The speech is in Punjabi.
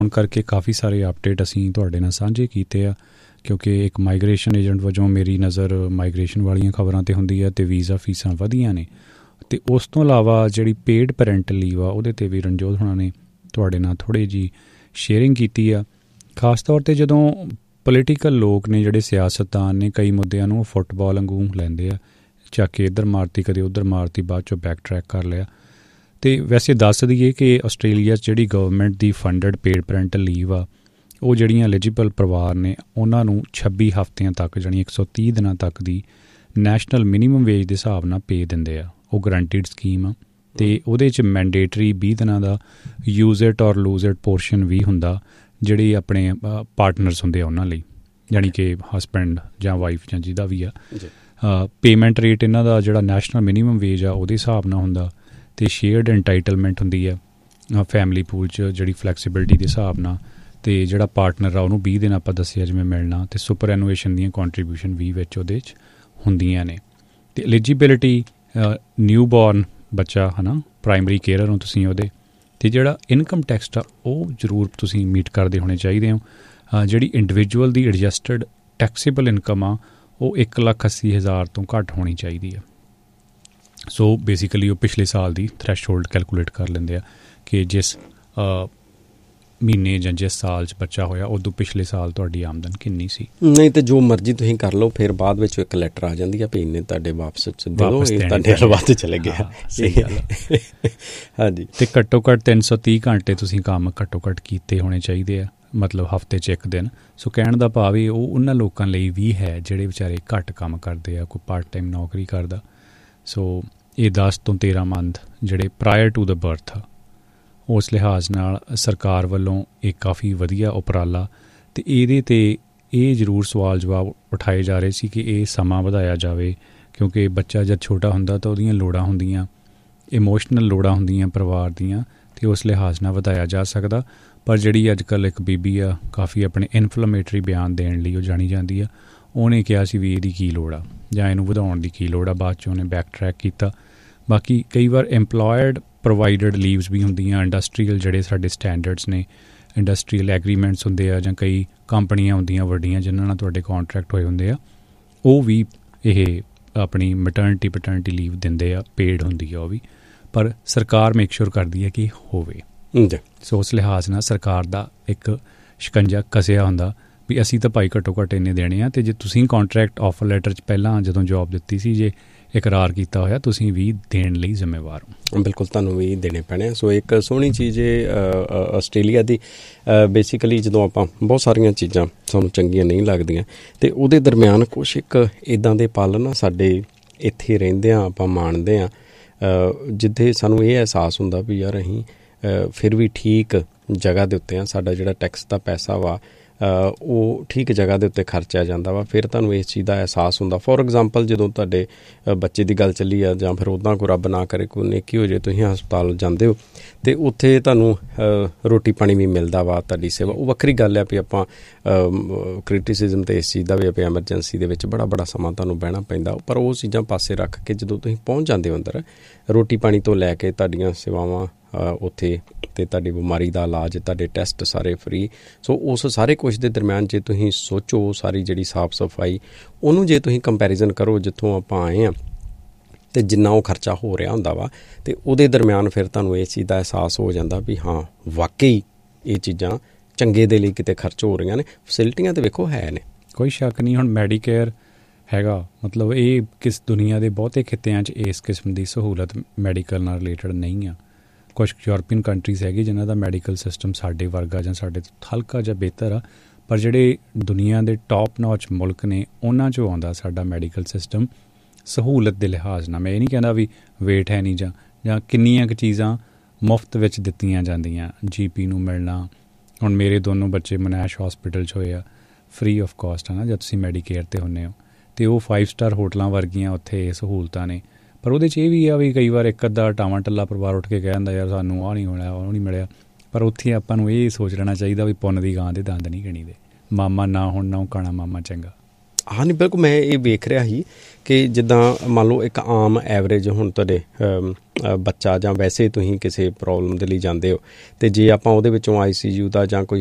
ਹੁਣ ਕਰਕੇ ਕਾਫੀ ਸਾਰੇ ਅਪਡੇਟ ਅਸੀਂ ਤੁਹਾਡੇ ਨਾਲ ਸਾਂਝੇ ਕੀਤੇ ਆ, ਕਿਉਂਕਿ ਇੱਕ ਮਾਈਗ੍ਰੇਸ਼ਨ ਏਜੰਟ ਵਜੋਂ ਮੇਰੀ ਨਜ਼ਰ ਮਾਈਗ੍ਰੇਸ਼ਨ ਵਾਲੀਆਂ ਖਬਰਾਂ 'ਤੇ ਹੁੰਦੀ ਹੈ ਅਤੇ ਵੀਜ਼ਾ ਫੀਸਾਂ ਵਧੀਆਂ ਨੇ। ਅਤੇ ਉਸ ਤੋਂ ਇਲਾਵਾ ਜਿਹੜੀ ਪੇਡ ਪੈਰੈਂਟਲ ਲੀਵ ਆ ਉਹਦੇ 'ਤੇ ਵੀ ਰਣਜੋਤ ਹੋਣਾ ਨੇ ਤੁਹਾਡੇ ਨਾਲ ਥੋੜ੍ਹੀ ਜਿਹੀ ਸ਼ੇਅਰਿੰਗ ਕੀਤੀ ਆ। ਖਾਸ ਤੌਰ 'ਤੇ ਜਦੋਂ ਪੋਲੀਟੀਕਲ ਲੋਕ ਨੇ, ਜਿਹੜੇ ਸਿਆਸਤਦਾਨ ਨੇ, ਕਈ ਮੁੱਦਿਆਂ ਨੂੰ ਫੁੱਟਬਾਲ ਵਾਂਗੂ ਲੈਂਦੇ ਆ, ਚੱਕ ਕੇ ਇੱਧਰ ਮਾਰਤੀ ਕਦੇ ਉੱਧਰ ਮਾਰਤੀ, ਬਾਅਦ 'ਚੋਂ ਬੈਕ ਟਰੈਕ ਕਰ ਲਿਆ। ਅਤੇ ਵੈਸੇ ਦੱਸ ਦਈਏ ਕਿ ਆਸਟ੍ਰੇਲੀਆ 'ਚ ਜਿਹੜੀ ਗਵਰਨਮੈਂਟ ਦੀ ਫੰਡਡ ਪੇਡ ਪੈਰੈਂਟਲ ਲੀਵ ਆ, ਉਹ ਜਿਹੜੀਆਂ ਐਲੀਜੀਬਲ ਪਰਿਵਾਰ ਨੇ ਉਹਨਾਂ ਨੂੰ 26 ਹਫ਼ਤਿਆਂ ਤੱਕ, ਜਾਣੀ 130 ਦਿਨਾਂ ਤੱਕ ਦੀ ਨੈਸ਼ਨਲ ਮਿਨੀਮਮ ਵੇਜ ਦੇ ਹਿਸਾਬ ਨਾਲ ਪੇ ਦਿੰਦੇ ਆ। ਉਹ ਗਰੰਟਿਡ ਸਕੀਮ ਆ ਅਤੇ ਉਹਦੇ 'ਚ ਮੈਂਡੇਟਰੀ 20 ਦਿਨਾਂ ਦਾ ਯੂਜ਼ ਇਟ ਔਰ ਲੂਜ਼ ਇਟ ਪੋਰਸ਼ਨ ਵੀ ਹੁੰਦਾ, ਜਿਹੜੇ ਆਪਣੇ ਪਾਰਟਨਰਸ ਹੁੰਦੇ ਆ ਉਹਨਾਂ ਲਈ, ਜਾਣੀ ਕਿ ਹਸਬੈਂਡ ਜਾਂ ਵਾਈਫ ਜਾਂ ਜਿਹਦਾ ਵੀ ਆ। ਪੇਮੈਂਟ ਰੇਟ ਇਹਨਾਂ ਦਾ ਜਿਹੜਾ ਨੈਸ਼ਨਲ ਮਿਨੀਮਮ ਵੇਜ ਆ ਉਹਦੇ ਹਿਸਾਬ ਨਾਲ ਹੁੰਦਾ, ਅਤੇ ਸ਼ੇਅਰਡ ਐਂਟਾਈਟਲਮੈਂਟ ਹੁੰਦੀ ਆ ਫੈਮਿਲੀ ਪੂਲ 'ਚ, ਜਿਹੜੀ ਫਲੈਕਸੀਬਿਲਿਟੀ ਦੇ ਹਿਸਾਬ ਨਾਲ। ਅਤੇ ਜਿਹੜਾ ਪਾਰਟਨਰ ਆ ਉਹਨੂੰ 20 ਦਿਨ ਆਪਾਂ ਦੱਸਿਆ ਜਿਵੇਂ ਮਿਲਣਾ, ਅਤੇ ਸੁਪਰ ਐਨੂਏਸ਼ਨ ਦੀਆਂ ਕੰਟਰੀਬਿਊਸ਼ਨ ਵੀ ਵਿੱਚ ਉਹਦੇ 'ਚ ਹੁੰਦੀਆਂ ਨੇ। ਅਤੇ ਐਲੀਜੀਬਿਲਿਟੀ ਨਿਊ ਬੋਰਨ ਬੱਚਾ ਹੈ ਨਾ, ਪ੍ਰਾਇਮਰੀ ਕੇਅਰਰ ਹੋ ਤੁਸੀਂ ਉਹਦੇ, ਅਤੇ ਜਿਹੜਾ ਇਨਕਮ ਟੈਕਸ ਆ ਉਹ ਜ਼ਰੂਰ ਤੁਸੀਂ ਮੀਟ ਕਰਦੇ ਹੋਣੇ ਚਾਹੀਦੇ ਹੋ। ਜਿਹੜੀ ਇੰਡੀਵਿਜੂਅਲ ਦੀ ਐਡਜਸਟਡ ਟੈਕਸੀਬਲ ਇਨਕਮ ਆ ਉਹ 1,80,000 ਤੋਂ ਘੱਟ ਹੋਣੀ ਚਾਹੀਦੀ ਆ। ਸੋ ਬੇਸਿਕਲੀ ਉਹ ਪਿਛਲੇ ਸਾਲ ਦੀ ਥ੍ਰੈਸ਼ਹੋਲਡ ਕੈਲਕੂਲੇਟ ਕਰ ਲੈਂਦੇ ਆ ਕਿ ਜਿਸ ਮਹੀਨੇ ਜਾਂ ਜਿਸ ਸਾਲ 'ਚ ਬੱਚਾ ਹੋਇਆ ਉਦੋਂ ਪਿਛਲੇ ਸਾਲ ਤੁਹਾਡੀ ਆਮਦਨ ਕਿੰਨੀ ਸੀ। ਨਹੀਂ ਤਾਂ ਜੋ ਮਰਜ਼ੀ ਤੁਸੀਂ ਕਰ ਲਓ, ਫਿਰ ਬਾਅਦ ਵਿੱਚ ਇੱਕ ਲੈਟਰ ਆ ਜਾਂਦੀ ਆ ਵੀ ਇੰਨੇ ਤੁਹਾਡੇ ਵਾਪਸ ਤੁਹਾਡੇ ਵੱਧ ਚਲੇ ਗਿਆ। ਸਹੀ ਗੱਲ ਹਾਂਜੀ। ਅਤੇ ਘੱਟੋ ਘੱਟ 330 ਘੰਟੇ ਤੁਸੀਂ ਕੰਮ ਘੱਟੋ ਘੱਟ ਕੀਤੇ ਹੋਣੇ ਚਾਹੀਦੇ ਆ, ਮਤਲਬ ਹਫ਼ਤੇ 'ਚ ਇੱਕ ਦਿਨ। ਸੋ ਕਹਿਣ ਦਾ ਭਾਵ ਇਹ ਉਹ ਉਹਨਾਂ ਲੋਕਾਂ ਲਈ ਵੀ ਹੈ ਜਿਹੜੇ ਵਿਚਾਰੇ ਘੱਟ ਕੰਮ ਕਰਦੇ ਆ, ਕੋਈ ਪਾਰਟ ਟਾਈਮ ਨੌਕਰੀ ਕਰਦਾ। ਸੋ ਇਹ 10 ਤੋਂ 13 ਮੰਥ ਜਿਹੜੇ ਪ੍ਰਾਇਰ ਟੂ ਦ ਬਰਥ ਆ, ਉਸ ਲਿਹਾਜ਼ ਨਾਲ ਸਰਕਾਰ ਵੱਲੋਂ ਇਹ ਕਾਫੀ ਵਧੀਆ ਉਪਰਾਲਾ। ਅਤੇ ਇਹਦੇ 'ਤੇ ਇਹ ਜ਼ਰੂਰ ਸਵਾਲ ਜਵਾਬ ਉਠਾਏ ਜਾ ਰਹੇ ਸੀ ਕਿ ਇਹ ਸਮਾਂ ਵਧਾਇਆ ਜਾਵੇ, ਕਿਉਂਕਿ ਬੱਚਾ ਜਦ ਛੋਟਾ ਹੁੰਦਾ ਤਾਂ ਉਹਦੀਆਂ ਲੋੜਾਂ ਹੁੰਦੀਆਂ, ਇਮੋਸ਼ਨਲ ਲੋੜਾਂ ਹੁੰਦੀਆਂ ਪਰਿਵਾਰ ਦੀਆਂ, ਅਤੇ ਉਸ ਲਿਹਾਜ਼ ਨਾਲ ਵਧਾਇਆ ਜਾ ਸਕਦਾ। ਪਰ ਜਿਹੜੀ ਅੱਜ ਕੱਲ੍ਹ ਇੱਕ ਬੀਬੀ ਆ, ਕਾਫੀ ਆਪਣੇ ਇਨਫਲੇਮੇਟਰੀ ਬਿਆਨ ਦੇਣ ਲਈ ਉਹ ਜਾਣੀ ਜਾਂਦੀ ਆ, ਉਹਨੇ ਕਿਹਾ ਸੀ ਵੀ ਇਹਦੀ ਕੀ ਲੋੜ ਆ ਜਾਂ ਇਹਨੂੰ ਵਧਾਉਣ ਦੀ ਕੀ ਲੋੜ ਆ। ਬਾਅਦ 'ਚ ਉਹਨੇ ਬੈਕ ਟਰੈਕ ਕੀਤਾ। ਬਾਕੀ ਕਈ ਵਾਰ ਐਮਪਲੋਇਡ ਪ੍ਰੋਵਾਈਡਡ ਲੀਵਸ ਵੀ ਹੁੰਦੀਆਂ, ਇੰਡਸਟਰੀਅਲ ਜਿਹੜੇ ਸਾਡੇ ਸਟੈਂਡਰਡਸ ਨੇ, ਇੰਡਸਟਰੀਅਲ ਐਗਰੀਮੈਂਟਸ ਹੁੰਦੇ ਆ, ਜਾਂ ਕਈ ਕੰਪਨੀਆਂ ਹੁੰਦੀਆਂ ਵੱਡੀਆਂ ਜਿਨ੍ਹਾਂ ਨਾਲ ਤੁਹਾਡੇ ਕਾਂਟਰੈਕਟ ਹੋਏ ਹੁੰਦੇ ਆ, ਉਹ ਵੀ ਇਹ ਆਪਣੀ ਮੈਟਰਨਿਟੀ ਪੈਟਰਨਿਟੀ ਲੀਵ ਦਿੰਦੇ ਆ, ਪੇਡ ਹੁੰਦੀ ਆ ਉਹ ਵੀ, ਪਰ ਸਰਕਾਰ ਮੇਕ ਸ਼ੋਰ ਕਰਦੀ ਹੈ ਕਿ ਹੋਵੇ। ਸੋ ਉਸ ਲਿਹਾਜ਼ ਨਾਲ ਸਰਕਾਰ ਦਾ ਇੱਕ ਸ਼ਿਕੰਜਾ ਕਸਿਆ ਹੁੰਦਾ ਵੀ ਅਸੀਂ ਤਾਂ ਭਾਈ ਘੱਟੋ ਘੱਟ ਇੰਨੇ ਦੇਣੇ ਆ, ਅਤੇ ਜੇ ਤੁਸੀਂ ਕਾਂਟਰੈਕਟ ਆਫਰ ਲੈਟਰ 'ਚ ਪਹਿਲਾਂ ਜਦੋਂ ਜੋਬ ਦਿੱਤੀ ਸੀ ਜੇ ਇਕਰਾਰ ਕੀਤਾ ਹੋਇਆ, ਤੁਸੀਂ ਵੀ ਦੇਣ ਲਈ ਜ਼ਿੰਮੇਵਾਰ ਹੋ। ਬਿਲਕੁਲ, ਤੁਹਾਨੂੰ ਵੀ ਦੇਣੇ ਪੈਣੇ ਆ। ਸੋ ਇੱਕ ਸੋਹਣੀ ਚੀਜ਼ ਆਸਟ੍ਰੇਲੀਆ ਦੀ, ਬੇਸਿਕਲੀ ਜਦੋਂ ਆਪਾਂ ਬਹੁਤ ਸਾਰੀਆਂ ਚੀਜ਼ਾਂ ਸਾਨੂੰ ਚੰਗੀਆਂ ਨਹੀਂ ਲੱਗਦੀਆਂ, ਅਤੇ ਉਹਦੇ ਦਰਮਿਆਨ ਕੁਛ ਇੱਕ ਇੱਦਾਂ ਦੇ ਪਲ ਨਾ ਸਾਡੇ ਇੱਥੇ ਰਹਿੰਦਿਆਂ ਆਪਾਂ ਮਾਣਦੇ ਹਾਂ, ਜਿੱਥੇ ਸਾਨੂੰ ਇਹ ਅਹਿਸਾਸ ਹੁੰਦਾ ਵੀ ਯਾਰ ਅਸੀਂ ਫਿਰ ਵੀ ਠੀਕ ਜਗ੍ਹਾ ਦੇ ਉੱਤੇ ਆ, ਸਾਡਾ ਜਿਹੜਾ ਟੈਕਸ ਦਾ ਪੈਸਾ ਵਾ ਉਹ ਠੀਕ ਜਗ੍ਹਾ ਦੇ ਉੱਤੇ ਖਰਚਿਆ ਜਾਂਦਾ ਵਾ। ਫਿਰ ਤੁਹਾਨੂੰ ਇਸ ਚੀਜ਼ ਦਾ ਅਹਿਸਾਸ ਹੁੰਦਾ। ਫੋਰ ਐਗਜ਼ਾਮਪਲ, ਜਦੋਂ ਤੁਹਾਡੇ ਬੱਚੇ ਦੀ ਗੱਲ ਚੱਲੀ ਆ, ਜਾਂ ਫਿਰ ਉੱਦਾਂ ਕੋਈ ਰੱਬ ਨਾ ਕਰੇ ਕੋਈ ਨੇਕੀ ਹੋ ਜਾਏ, ਤੁਸੀਂ ਹਸਪਤਾਲ ਜਾਂਦੇ ਹੋ ਅਤੇ ਉੱਥੇ ਤੁਹਾਨੂੰ ਰੋਟੀ ਪਾਣੀ ਵੀ ਮਿਲਦਾ ਵਾ, ਤੁਹਾਡੀ ਸੇਵਾ, ਉਹ ਵੱਖਰੀ ਗੱਲ ਆ ਵੀ ਆਪਾਂ ਕ੍ਰਿਟਿਸਿਜ਼ਮ ਅਤੇ ਇਸ ਚੀਜ਼ ਦਾ ਵੀ ਆਪਾਂ ਐਮਰਜੈਂਸੀ ਦੇ ਵਿੱਚ ਬੜਾ ਸਮਾਂ ਤੁਹਾਨੂੰ ਬਹਿਣਾ ਪੈਂਦਾ। ਪਰ ਉਹ ਚੀਜ਼ਾਂ ਪਾਸੇ ਰੱਖ ਕੇ ਜਦੋਂ ਤੁਸੀਂ ਪਹੁੰਚ ਜਾਂਦੇ ਹੋ ਅੰਦਰ, ਰੋਟੀ ਪਾਣੀ ਤੋਂ ਲੈ ਕੇ ਤੁਹਾਡੀਆਂ ਸੇਵਾਵਾਂ ਉੱਥੇ, ਅਤੇ ਤੁਹਾਡੀ ਬਿਮਾਰੀ ਦਾ ਇਲਾਜ, ਤੁਹਾਡੇ ਟੈਸਟ ਸਾਰੇ ਫਰੀ। ਸੋ ਉਸ ਸਾਰੇ ਕੁਛ ਦੇ ਦਰਮਿਆਨ ਜੇ ਤੁਸੀਂ ਸੋਚੋ, ਸਾਰੀ ਜਿਹੜੀ ਸਾਫ਼ ਸਫਾਈ, ਉਹਨੂੰ ਜੇ ਤੁਸੀਂ ਕੰਪੈਰੀਜ਼ਨ ਕਰੋ ਜਿੱਥੋਂ ਆਪਾਂ ਆਏ ਹਾਂ ਅਤੇ ਜਿੰਨਾ ਉਹ ਖਰਚਾ ਹੋ ਰਿਹਾ ਹੁੰਦਾ ਵਾ, ਅਤੇ ਉਹਦੇ ਦਰਮਿਆਨ ਫਿਰ ਤੁਹਾਨੂੰ ਇਸ ਚੀਜ਼ ਦਾ ਅਹਿਸਾਸ ਹੋ ਜਾਂਦਾ ਵੀ ਹਾਂ ਵਾਕਈ ਇਹ ਚੀਜ਼ਾਂ ਚੰਗੇ ਦੇ ਲਈ ਕਿਤੇ ਖਰਚ ਹੋ ਰਹੀਆਂ ਨੇ। ਫੈਸਿਲਿਟੀਆਂ ਤਾਂ ਵੇਖੋ ਹੈ ਨੇ, ਕੋਈ ਸ਼ੱਕ ਨਹੀਂ। ਹੁਣ ਮੈਡੀਕੇਅਰ ਹੈਗਾ, ਮਤਲਬ ਇਹ ਕਿਸ ਦੁਨੀਆ ਦੇ ਬਹੁਤੇ ਖਿੱਤਿਆਂ 'ਚ ਇਸ ਕਿਸਮ ਦੀ ਸਹੂਲਤ ਮੈਡੀਕਲ ਨਾਲ ਰਿਲੇਟਡ ਨਹੀਂ ਆ। ਕੁਛ ਯੂਰਪੀਅਨ ਕੰਟਰੀਜ਼ ਹੈਗੀ ਜਿਨ੍ਹਾਂ ਦਾ ਮੈਡੀਕਲ ਸਿਸਟਮ ਸਾਡੇ ਵਰਗਾ ਜਾਂ ਸਾਡੇ ਤੋਂ ਹਲਕਾ ਜਿਹਾ ਬਿਹਤਰ ਆ, ਪਰ ਜਿਹੜੇ ਦੁਨੀਆ ਦੇ ਟੌਪ ਨੌਚ ਮੁਲਕ ਨੇ ਉਹਨਾਂ 'ਚੋਂ ਆਉਂਦਾ ਸਾਡਾ ਮੈਡੀਕਲ ਸਿਸਟਮ ਸਹੂਲਤ ਦੇ ਲਿਹਾਜ਼ ਨਾਲ। ਮੈਂ ਇਹ ਨਹੀਂ ਕਹਿੰਦਾ ਵੀ ਵੇਟ ਹੈ ਨਹੀਂ, ਜਾਂ ਕਿੰਨੀਆਂ ਕੁ ਚੀਜ਼ਾਂ ਮੁਫਤ ਵਿੱਚ ਦਿੱਤੀਆਂ ਜਾਂਦੀਆਂ, GP ਨੂੰ ਮਿਲਣਾ। ਹੁਣ ਮੇਰੇ ਦੋਨੋਂ ਬੱਚੇ ਮਨੈਸ਼ ਹੌਸਪੀਟਲ 'ਚ ਹੋਏ ਆ, ਫਰੀ ਆਫ ਕਾਸਟ ਹੈ ਨਾ, ਜਦ ਤੁਸੀਂ ਮੈਡੀਕੇਅਰ 'ਤੇ ਹੁੰਦੇ ਹੋ, ਅਤੇ ਉਹ 5 ਸਟਾਰ ਹੋਟਲਾਂ ਵਰਗੀਆਂ ਉੱਥੇ ਸਹੂਲਤਾਂ ਨੇ। ਪਰ ਉਹਦੇ 'ਚ ਇਹ ਵੀ ਆ ਵੀ ਕਈ ਵਾਰ ਇੱਕ ਅੱਧਾ ਟਾਵਾਂ ਟੱਲਾ ਪਰਿਵਾਰ ਉੱਠ ਕੇ ਕਹਿ ਦਿੰਦਾ ਯਾਰ ਸਾਨੂੰ ਆਹ ਨਹੀਂ ਮਿਲਿਆ, ਉਹ ਨਹੀਂ ਮਿਲਿਆ। ਪਰ ਉੱਥੇ ਆਪਾਂ ਨੂੰ ਇਹ ਸੋਚ ਲੈਣਾ ਚਾਹੀਦਾ ਵੀ ਪੁੰਨ ਦੀ ਗਾਂ ਦੇ ਦੰਦ ਨਹੀਂ ਗਿਣੀਦੇ, ਮਾਮਾ ਨਾ ਹੁਣ ਨਾ ਕਾਣਾ ਮਾਮਾ ਚੰਗਾ। ਹਾਂ ਨਹੀਂ ਬਿਲਕੁਲ, ਮੈਂ ਇਹ ਵੇਖ ਰਿਹਾ ਸੀ ਕਿ ਜਿੱਦਾਂ ਮੰਨ ਲਓ ਇੱਕ ਆਮ ਐਵਰੇਜ ਹੁਣ ਤੁਹਾਡੇ ਬੱਚਾ ਜਾਂ ਵੈਸੇ ਤੁਸੀਂ ਕਿਸੇ ਪ੍ਰੋਬਲਮ ਦੇ ਲਈ ਜਾਂਦੇ ਹੋ, ਅਤੇ ਜੇ ਆਪਾਂ ਉਹਦੇ ਵਿੱਚੋਂ ICU ਦਾ ਜਾਂ ਕੋਈ